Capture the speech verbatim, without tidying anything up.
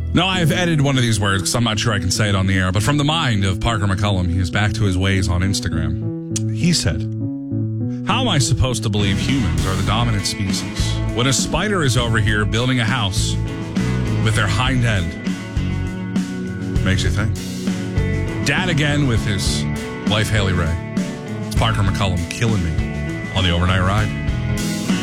No, I've edited one of these words because I'm not sure I can say it on the air, but from the mind of Parker McCullum, he is back to his ways on Instagram. He said, "How am I supposed to believe humans are the dominant species when a spider is over here building a house with their hind end?" Makes you think. Dad again with his wife, Haley Ray. It's Parker McCullum killing me on the overnight ride.